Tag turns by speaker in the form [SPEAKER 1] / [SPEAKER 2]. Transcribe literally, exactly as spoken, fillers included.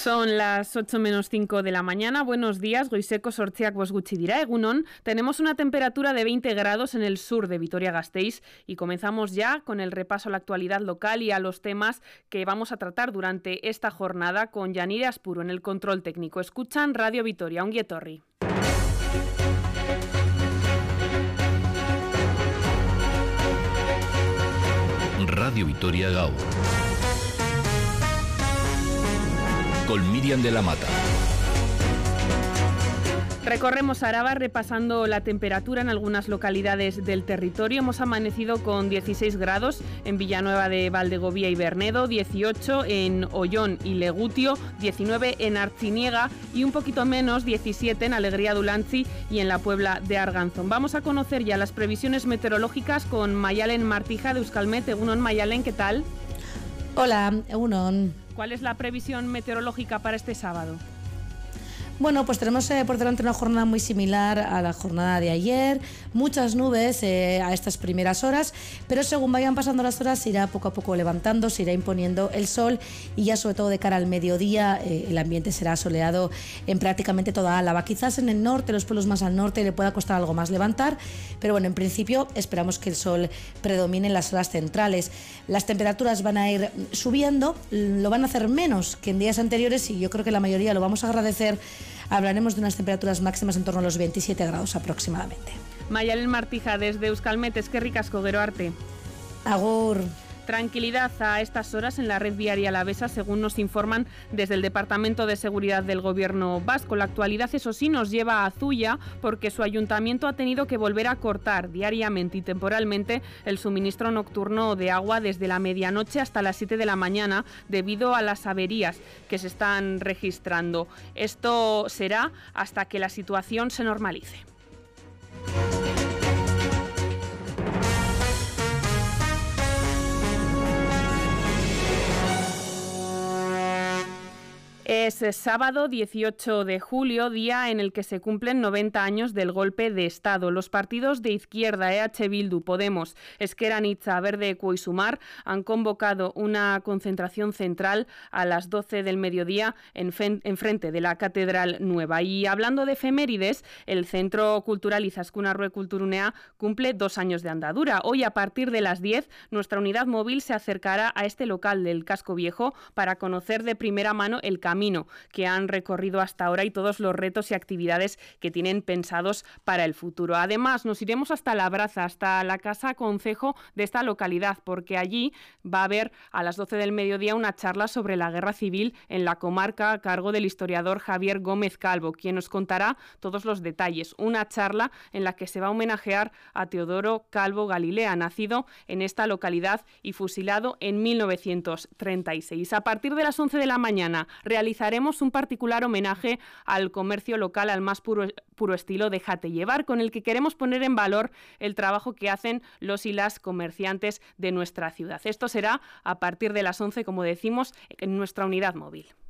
[SPEAKER 1] Son las ocho menos cinco de la mañana. Buenos días, goizeko sortziak bost gutxi dira. Egunon, tenemos una temperatura de veinte grados en el sur de Vitoria-Gasteiz y comenzamos ya con el repaso a la actualidad local y a los temas que vamos a tratar durante esta jornada con Yanire Aspuro en el control técnico. Escuchan Radio Vitoria, ongi etorri.
[SPEAKER 2] Radio Vitoria Gaur. Con Miriam de la Mata.
[SPEAKER 1] Recorremos Araba repasando la temperatura en algunas localidades del territorio. Hemos amanecido con dieciséis grados en Villanueva de Valdegovía y Bernedo, dieciocho en Ollón y Legutio, diecinueve en Artziniega y un poquito menos, diecisiete en Alegría de Ulanzi y en la Puebla de Arganzón. Vamos a conocer ya las previsiones meteorológicas con Mayalen Martija de Euskalmet. Egunon, Mayalen, ¿qué tal?
[SPEAKER 3] Hola, Egunon.
[SPEAKER 1] ¿Cuál es la previsión meteorológica para este sábado?
[SPEAKER 3] Bueno, pues tenemos eh, por delante una jornada muy similar a la jornada de ayer, muchas nubes eh, a estas primeras horas, pero según vayan pasando las horas se irá poco a poco levantando, se irá imponiendo el sol y ya sobre todo de cara al mediodía eh, el ambiente será soleado en prácticamente toda Álava. Quizás en el norte, los pueblos más al norte, le pueda costar algo más levantar, pero bueno, en principio esperamos que el sol predomine en las horas centrales. Las temperaturas van a ir subiendo, lo van a hacer menos que en días anteriores y yo creo que la mayoría lo vamos a agradecer. Hablaremos de unas temperaturas máximas en torno a los veintisiete grados aproximadamente.
[SPEAKER 1] Mayalen Martija desde Euskalmet, eskerrik asko, gero arte.
[SPEAKER 3] Agur.
[SPEAKER 1] Tranquilidad a estas horas en la red viaria alavesa, según nos informan desde el Departamento de Seguridad del Gobierno vasco. La actualidad, eso sí, nos lleva a Zuya porque su ayuntamiento ha tenido que volver a cortar diariamente y temporalmente el suministro nocturno de agua desde la medianoche hasta las siete de la mañana debido a las averías que se están registrando. Esto será hasta que la situación se normalice. Es sábado dieciocho de julio, día en el que se cumplen noventa años del golpe de Estado. Los partidos de izquierda, E H Bildu, Podemos, Ezker Anitza, Verde Equo y Sumar han convocado una concentración central a las doce del mediodía en, en frente de la Catedral Nueva. Y hablando de efemérides, el Centro Cultural Izaskun Arrue Kulturunea cumple dos años de andadura. Hoy, a partir de las diez, nuestra unidad móvil se acercará a este local del Casco Viejo para conocer de primera mano el camino que han recorrido hasta ahora y todos los retos y actividades que tienen pensados para el futuro. Además, nos iremos hasta La Braza, hasta la Casa Concejo de esta localidad, porque allí va a haber a las doce del mediodía una charla sobre la guerra civil en la comarca a cargo del historiador Javier Gómez Calvo, quien nos contará todos los detalles. Una charla en la que se va a homenajear a Teodoro Calvo Galilea, nacido en esta localidad y fusilado en mil novecientos treinta y seis. A partir de las once de la mañana, realizaremos un particular homenaje al comercio local al más puro, puro estilo Déjate llevar, con el que queremos poner en valor el trabajo que hacen los y las comerciantes de nuestra ciudad. Esto será a partir de las once, como decimos, en nuestra unidad móvil.